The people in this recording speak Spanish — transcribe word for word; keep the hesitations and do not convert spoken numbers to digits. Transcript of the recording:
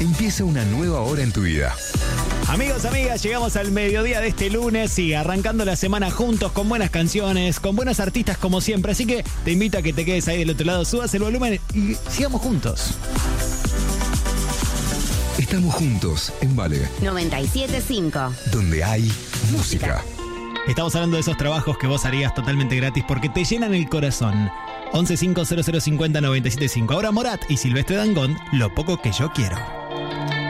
Empieza una nueva hora en tu vida. Amigos, amigas, llegamos al mediodía de este lunes y arrancando la semana juntos con buenas canciones, con buenos artistas como siempre. Así que te invito a que te quedes ahí del otro lado, subas el volumen y sigamos juntos. Estamos juntos en Vale noventa y siete punto cinco, donde hay música. Estamos hablando de esos trabajos que vos harías totalmente gratis porque te llenan el corazón. once cinco cero cero cincuenta noventa y siete cinco. Ahora Morat y Silvestre Dangond, Lo poco que yo quiero.